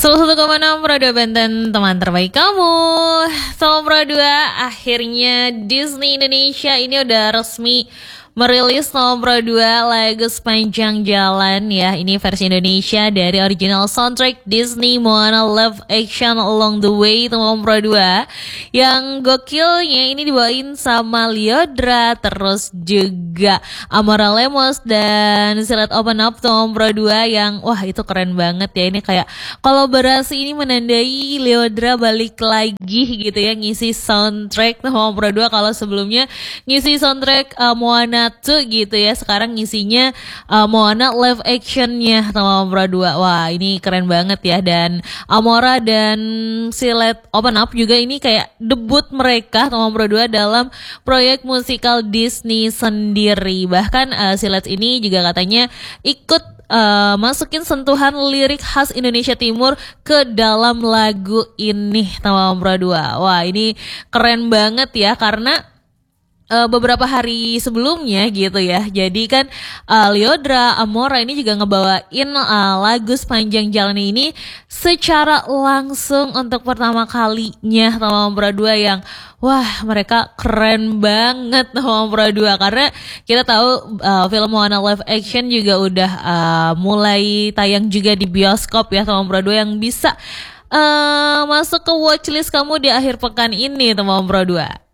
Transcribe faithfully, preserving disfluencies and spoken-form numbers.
seratus satu koma enam Pro dua Banten, teman terbaik kamu. Sama Pro dua, akhirnya Disney Indonesia ini udah resmi merilis Sama Pro dua lagu Sepanjang Jalan ya. Ini versi Indonesia dari original soundtrack Disney Moana Live Action Along the Way Sama Pro dua. Yang gokilnya ini dibawain sama Lyodra, terus juga Amora Lemos dan Silet Open Up Sama Pro dua yang wah itu keren banget ya. Ini kayak kolaborasi ini menandai Lyodra balik lagi gitu ya ngisi soundtrack Sama Pro dua. Kalau sebelumnya ngisi soundtrack uh, Moana tuh gitu ya, sekarang ngisinya uh, Moana live actionnya sama Pro dua. Wah ini keren banget ya. Dan Amora dan Silet Open Up juga ini kayak debut mereka sama Pro dua dalam proyek musikal Disney sendiri. Bahkan uh, Silet ini juga katanya ikut Uh, masukin sentuhan lirik khas Indonesia Timur ke dalam lagu ini sama Pro dua. Wah ini keren banget ya, karena Uh, beberapa hari sebelumnya gitu ya. Jadi kan uh, Lyodra, Amora ini juga ngebawain uh, lagu Sepanjang Jalan ini secara langsung untuk pertama kalinya sama Pro dua yang wah mereka keren banget sama Pro dua. Karena kita tahu uh, film Moana live action juga udah uh, mulai tayang juga di bioskop ya sama Pro dua, yang bisa uh, masuk ke watchlist kamu di akhir pekan ini sama Pro dua.